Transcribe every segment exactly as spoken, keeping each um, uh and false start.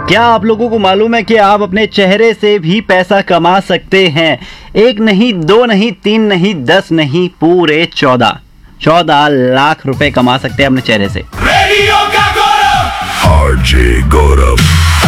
क्या आप लोगों को मालूम है कि आप अपने चेहरे से भी पैसा कमा सकते हैं? एक नहीं, दो नहीं, तीन नहीं, दस नहीं, पूरे चौदह चौदह लाख रुपए कमा सकते हैं अपने चेहरे से। रेडियो का गौरव आरजे गौरव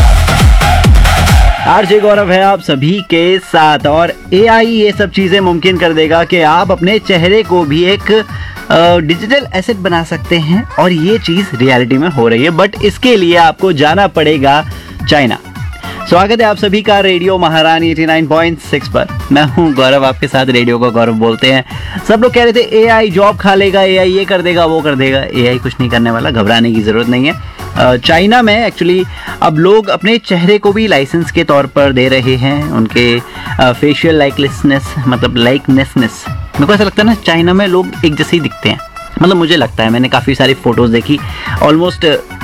आरजे गौरव है आप सभी के साथ, और एआई ये सब चीजें मुमकिन कर देगा कि आप अपने चेहरे को भी एक डिजिटल एसेट बना सकते हैं, और ये चीज रियलिटी में हो रही है। बट इसके लिए आपको जाना पड़ेगा चाइना। स्वागत है आप सभी का रेडियो महारानी नवासी पॉइंट छह पर। मैं हूं गौरव, आपके साथ रेडियो को गौरव बोलते हैं। सब लोग कह रहे थे एआई जॉब खा लेगा, एआई ये कर देगा, वो कर देगा। एआई कुछ नहीं करने वाला, घबराने की जरूरत नहीं है। चाइना में एक्चुअली अब लोग अपने चेहरे को भी लाइसेंस के तौर पर दे रहे हैं, उनके फेशियल लाइकनेसनेस मतलब लाइकनेसनेस। मेरे को ऐसा लगता है ना, चाइना में लोग एक जैसे ही दिखते हैं। मतलब मुझे लगता है, मैंने काफ़ी सारी फोटोज़ देखी, ऑलमोस्ट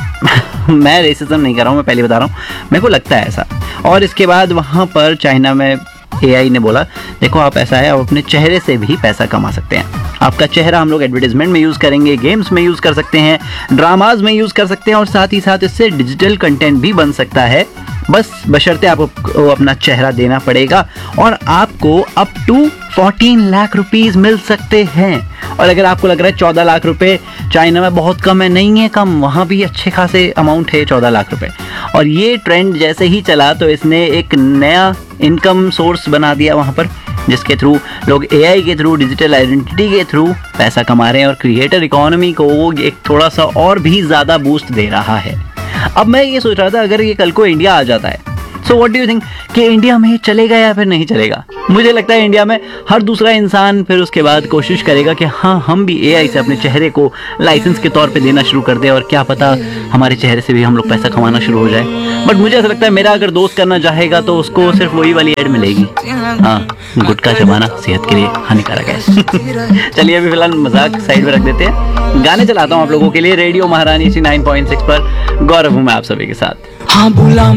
मैं रेसिज्म नहीं कर रहा हूँ, मैं पहले बता रहा हूँ, मेरे को लगता है ऐसा। और इसके बाद वहाँ पर चाइना में एआई ने बोला, देखो आप ऐसा है, आप अपने चेहरे से भी पैसा कमा सकते हैं। आपका चेहरा हम लोग एडवर्टाइजमेंट में यूज़ करेंगे, गेम्स में यूज़ कर सकते हैं, ड्रामाज में यूज़ कर सकते हैं, और साथ ही साथ इससे डिजिटल कंटेंट भी बन सकता है। बस बशर्ते आपको अपना चेहरा देना पड़ेगा, और आपको अप टू चौदह लाख रुपीस मिल सकते हैं। और अगर आपको लग रहा है चौदह लाख रुपए चाइना में बहुत कम है, नहीं है कम, वहाँ भी अच्छे खासे अमाउंट है चौदह लाख रुपए। और ये ट्रेंड जैसे ही चला तो इसने एक नया इनकम सोर्स बना दिया वहाँ पर, जिसके थ्रू लोग एआई के थ्रू, डिजिटल आइडेंटिटी के थ्रू पैसा कमा रहे हैं, और क्रिएटर इकोनॉमी को एक थोड़ा सा और भी ज़्यादा बूस्ट दे रहा है। अब मैं ये सोच रहा था, अगर ये कल को इंडिया आ जाता है, so what do you think कि इंडिया में चलेगा या फिर नहीं चलेगा? मुझे लगता है इंडिया में हर दूसरा इंसान फिर उसके बाद कोशिश करेगा कि हाँ, हम भी एआई से अपने चेहरे को लाइसेंस के तौर पे देना शुरू कर दें, और क्या पता हमारे चेहरे से भी हम लोग पैसा कमाना शुरू हो जाए। बट मुझे ऐसा लगता है, मेरा अगर दोस्त करना चाहेगा तो उसको सिर्फ वही वाली एड मिलेगी, हाँ, गुटखा चबाना सेहत के लिए हानिकारक है। चलिए अभी फिलहाल मजाक साइड में रख देते हैं, गाने चलाता हूँ आप लोगों के लिए रेडियो महारानी नवासी पॉइंट छह पर। गौरव हूँ मैं आप सभी के साथ। हाँ,